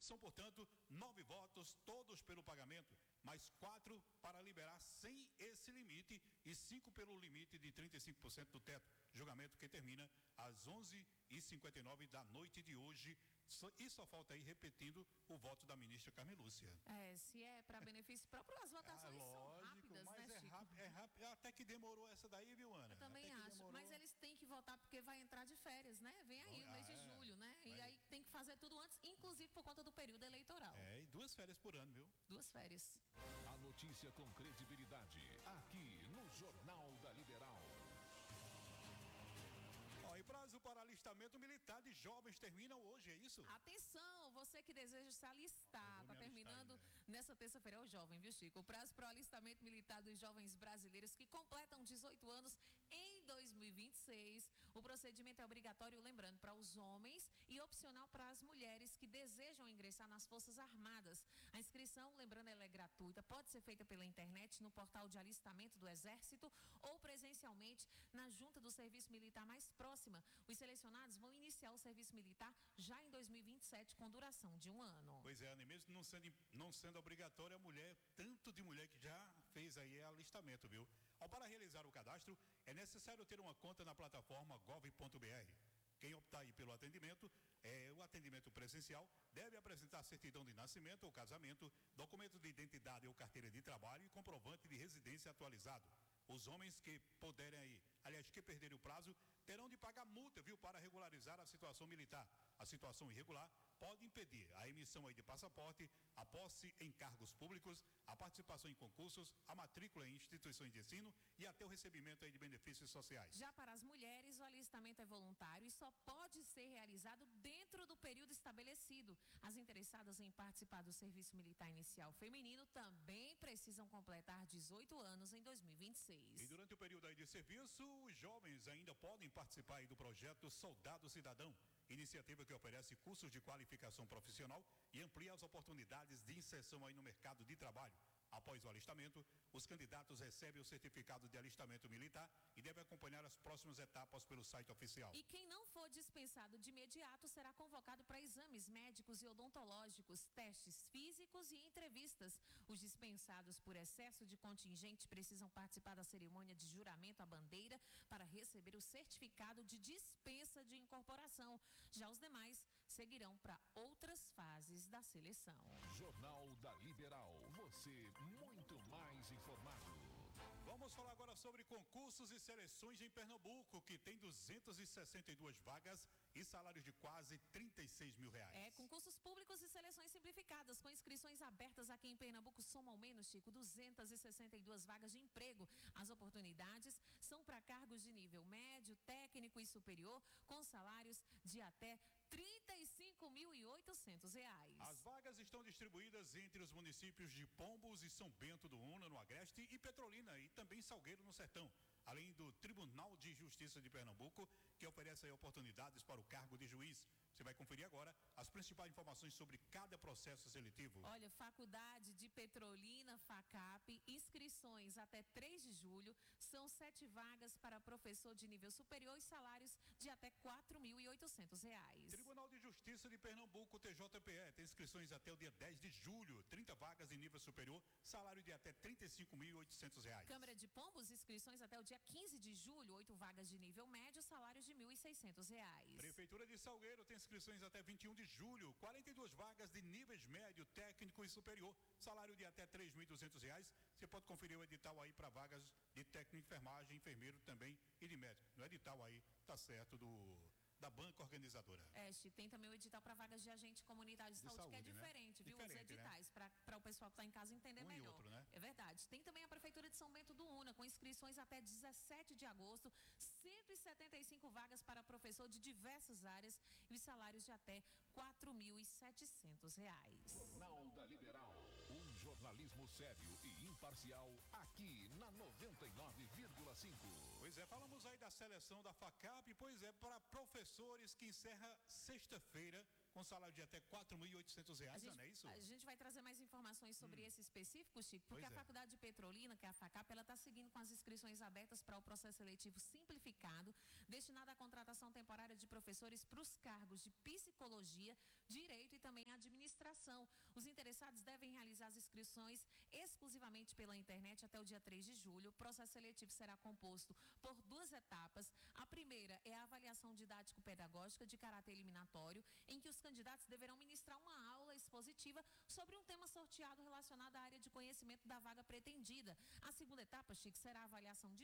São, portanto, 9 votos, todos pelo pagamento, mais 4 para liberar sem esse limite e 5 pelo limite de 35% do teto. Julgamento que termina às 11h59 da noite de hoje. E só falta aí, repetindo, o voto da ministra Carmen Lúcia. Se é para benefício próprio, as votações são rápidas, mas né, Chico? É rápido, até que demorou essa daí, viu, Ana? Eu também acho, mas eles têm que votar porque vai entrar de férias, né? Vem aí o mês de julho, né? E aí tem que fazer tudo antes, inclusive por conta do período eleitoral. E 2 férias por ano, viu? 2 férias. A notícia com credibilidade, aqui no Jornal da Liberal. E prazo para alistamento militar de jovens termina hoje, é isso? Atenção, você que deseja se alistar, está terminando nessa terça-feira, é o jovem, viu, Chico? O prazo para o alistamento militar dos jovens brasileiros que completam 18 anos em 2026. O procedimento é obrigatório, lembrando, para os homens e opcional para as mulheres que desejam ingressar nas Forças Armadas. A inscrição, lembrando, ela é gratuita, pode ser feita pela internet, no portal de alistamento do Exército ou presencialmente na junta do serviço militar mais próxima. Os selecionados vão iniciar o serviço militar já em 2027 com duração de 1 ano. Pois é, mesmo não sendo obrigatório, a mulher, tanto de mulher que já fez aí alistamento, viu? Para realizar o cadastro, é necessário ter uma conta na plataforma gov.br. Quem optar aí pelo atendimento, o atendimento presencial, deve apresentar certidão de nascimento ou casamento, documento de identidade ou carteira de trabalho e comprovante de residência atualizado. Os homens que puderem aí, que perderem o prazo, terão de pagar multa, viu, para regularizar a situação militar. A situação irregular pode impedir a emissão aí de passaporte, a posse em cargos públicos, a participação em concursos, a matrícula em instituições de ensino e até o recebimento aí de benefícios sociais. Já para as mulheres, o alistamento é voluntário e só pode ser realizado dentro do período estabelecido. As interessadas em participar do serviço militar inicial feminino também precisam completar 18 anos em 2026. E durante o período aí de serviço, os jovens ainda podem participar aí do projeto Soldado Cidadão, iniciativa que oferece cursos de qualificação profissional e amplia as oportunidades de inserção aí no mercado de trabalho. Após o alistamento, os candidatos recebem o certificado de alistamento militar e devem acompanhar as próximas etapas pelo site oficial. E quem não for dispensado de imediato será convocado para exames médicos e odontológicos, testes físicos e entrevistas. Os dispensados por excesso de contingente precisam participar da cerimônia de juramento à bandeira para receber o certificado de dispensa de incorporação. Já os demais seguirão para outras fases da seleção. Jornal da Liberal, você muito mais informado. Vamos falar agora sobre concursos e seleções em Pernambuco, que tem 262 vagas e salários de quase 36 mil reais. Concursos públicos e seleções simplificadas, com inscrições abertas aqui em Pernambuco, somam ao menos, Chico, 262 vagas de emprego. As oportunidades são para cargos de nível médio, técnico e superior, com salários de até R$35.800. As vagas estão distribuídas entre os municípios de Pombos e São Bento do Una, no Agreste, e Petrolina, e também Salgueiro, no Sertão. Além do Tribunal de Justiça de Pernambuco, que oferece aí oportunidades para o cargo de juiz. Você vai conferir agora as principais informações sobre cada processo seletivo. Olha, Faculdade de Petrolina, FACAP, inscrições até 3 de julho, são 7 vagas para professor de nível superior e salários de até R$4.800. Tribunal de Justiça de Pernambuco, TJPE, tem inscrições até o dia 10 de julho, 30 vagas em nível superior, salário de até R$35.800. Câmara de Pombos, inscrições até o dia 15 de julho, 8 vagas de nível médio, salários de R$1.600. Prefeitura de Salgueiro tem inscrições até 21 de julho, 42 vagas de níveis médio, técnico e superior, salário de até R$3.200. Você pode conferir o edital aí para vagas de técnico, enfermagem, enfermeiro também e de médico. No edital aí, tá certo, da banca organizadora. Tem também o edital para vagas de agente comunitário de saúde, que é diferente, né? viu? Os editais, né? Para o pessoal que está em casa entender melhor. E outro, né? É verdade. Tem também a Prefeitura de São Bento do Una, com inscrições até 17 de agosto, 175 vagas para professor de diversas áreas e os salários de até R$4.700. Jornal da Liberal, um jornalismo sério e imparcial aqui na 99,5. Pois é, falamos aí da seleção da FACAP, pois é, para professores que encerra sexta-feira com salário de até R$4.800, não é isso? A gente vai trazer mais informações sobre esse específico, Chico, porque a Faculdade de Petrolina, que é a FACAP, ela está seguindo com as inscrições abertas para o processo seletivo simplificado, destinado à contratação temporária de professores para os cargos de psicologia, direito e também administração. administração. Os interessados devem realizar as inscrições exclusivamente pela internet até o dia 3 de julho. O processo seletivo será composto por 2 etapas. A primeira é a avaliação didático-pedagógica de caráter eliminatório, em que os candidatos deverão ministrar uma aula expositiva sobre um tema sorteado relacionado à área de conhecimento da vaga pretendida. A segunda etapa, Chico, será a avaliação